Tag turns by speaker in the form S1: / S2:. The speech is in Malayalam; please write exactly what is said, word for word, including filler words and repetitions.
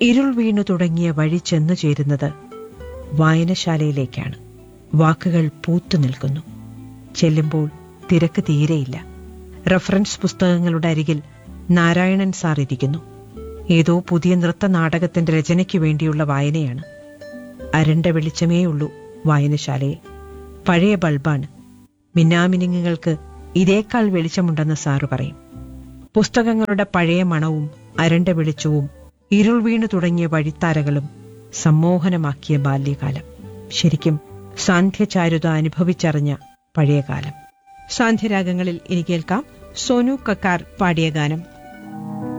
S1: ഇരുൾ വീണു തുടങ്ങിയ വഴി ചെന്നു ചേരുന്നത് വായനശാലയിലേക്കാണ്. വാക്കുകൾ പൂത്തു നിൽക്കുന്നു. ചെല്ലുമ്പോൾ തിരക്ക് തീരെയില്ല. റഫറൻസ് പുസ്തകങ്ങളുടെ അരികിൽ നാരായണൻ സാർ ഇരിക്കുന്നു. ഏതോ പുതിയ നൃത്ത നാടകത്തിന്റെ രചനയ്ക്ക് വേണ്ടിയുള്ള വായനയാണ്. അരണ്ട വെളിച്ചമേയുള്ളൂ വായനശാലയിൽ. പഴയ ബൾബാണ്. മിന്നാമിനുങ്ങുകൾക്ക് ഇതേക്കാൾ വെളിച്ചമുണ്ടെന്ന് സാറ് പറയും. പുസ്തകങ്ങളുടെ പഴയ മണവും അരണ്ട വെളിച്ചവും ഇരുൾ വീണു തുടങ്ങിയ വഴിത്താരകളും സമ്മോഹനമാക്കിയ ബാല്യകാലം. ശരിക്കും സാന്ധ്യചാരുത അനുഭവിച്ചറിഞ്ഞ പഴയകാലം. സാന്ധ്യരാഗങ്ങളിൽ ഇനി കേൾക്കാം സോനു കക്കാർ പാടിയ ഗാനം.